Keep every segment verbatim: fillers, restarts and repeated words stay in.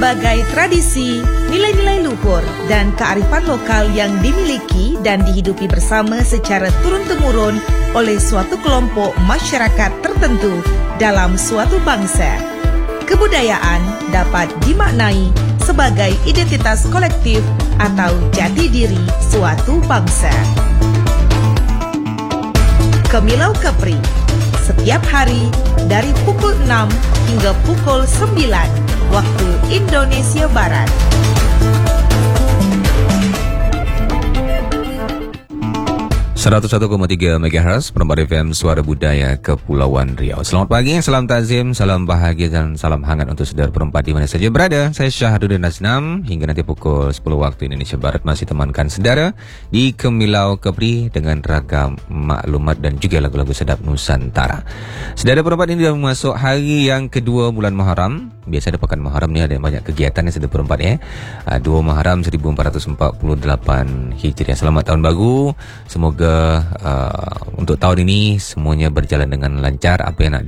Sebagai tradisi, nilai-nilai luhur dan kearifan lokal yang dimiliki dan dihidupi bersama secara turun-temurun oleh suatu kelompok masyarakat tertentu dalam suatu bangsa. Kebudayaan dapat dimaknai sebagai identitas kolektif atau jati diri suatu bangsa. Kemilau Kepri, setiap hari dari pukul enam hingga pukul sembilan waktu Indonesia Barat. seratus satu koma tiga megahertz Perempat F M Suara Budaya Kepulauan Riau. Selamat pagi, salam takzim, salam bahagia dan salam hangat untuk saudara perempat di mana saja berada. Saya Syahrudin Aznam. Hingga nanti pukul sepuluh waktu Indonesia Barat masih temankan saudara di Kemilau Kepri dengan ragam maklumat dan juga lagu-lagu sedap Nusantara. Saudara perempat, ini dah masuk hari yang kedua bulan Muharram. Biasa ada pekan Muharram ni ada banyak kegiatan ya saudara perempat ya. dua Muharram seribu empat ratus empat puluh delapan Hijriah. Selamat tahun baru. Semoga Uh, untuk tahun ini semuanya berjalan dengan lancar. Apa yang nak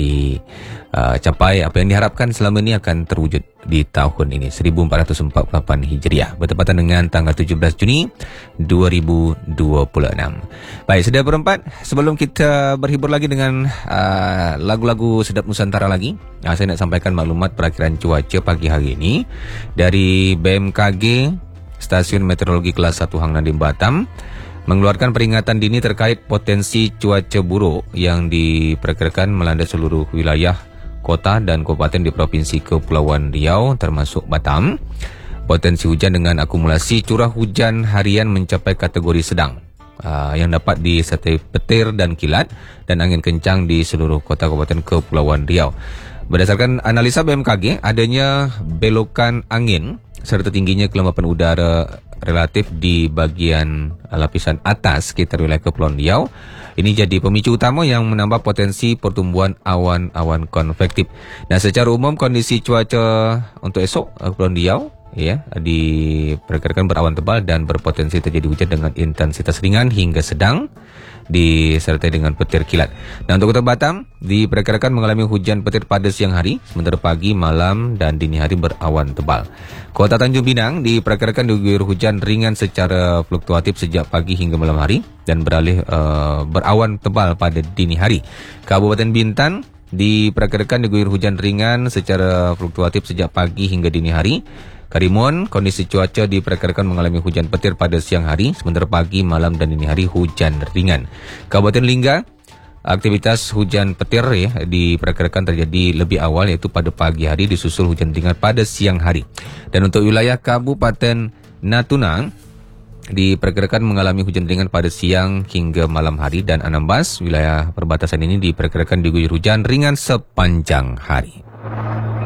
dicapai, uh, apa yang diharapkan selama ini akan terwujud di tahun ini seribu empat ratus empat puluh lapan Hijriah, bertepatan dengan tanggal tujuh belas Juni dua ribu dua puluh enam. Baik, saudara perempat, sebelum kita berhibur lagi dengan uh, lagu-lagu sedap Nusantara lagi, uh, saya nak sampaikan maklumat perakiran cuaca pagi hari ini dari B M K G Stasiun Meteorologi Kelas satu Hang Nadim Batam mengeluarkan peringatan dini terkait potensi cuaca buruk yang diperkirakan melanda seluruh wilayah kota dan kabupaten di Provinsi Kepulauan Riau termasuk Batam. Potensi hujan dengan akumulasi curah hujan harian mencapai kategori sedang, uh, yang dapat disertai petir dan kilat dan angin kencang di seluruh kota kabupaten Kepulauan Riau. Berdasarkan analisa B M K G, adanya belokan angin serta tingginya kelembapan udara relatif di bagian lapisan atas sekitar wilayah Kepulauan Riau ini jadi pemicu utama yang menambah potensi pertumbuhan awan-awan konvektif. Nah, secara umum kondisi cuaca untuk esok Kepulauan Riau ya diperkirakan berawan tebal dan berpotensi terjadi hujan dengan intensitas ringan hingga sedang disertai dengan petir kilat. Dan untuk Kota Batam diperkirakan mengalami hujan petir pada siang hari, sementara pagi, malam dan dini hari berawan tebal. Kota Tanjung Pinang diperkirakan diguyur hujan ringan secara fluktuatif sejak pagi hingga malam hari dan beralih uh, berawan tebal pada dini hari. Kabupaten Bintan diperkirakan diguyur hujan ringan secara fluktuatif sejak pagi hingga dini hari. Karimun, kondisi cuaca diperkirakan mengalami hujan petir pada siang hari, sementara pagi, malam dan dini hari hujan ringan. Kabupaten Lingga, aktivitas hujan petir ya diperkirakan terjadi lebih awal yaitu pada pagi hari disusul hujan ringan pada siang hari. Dan untuk wilayah Kabupaten Natuna diperkirakan mengalami hujan ringan pada siang hingga malam hari, dan Anambas, wilayah perbatasan ini diperkirakan diguyur hujan ringan sepanjang hari.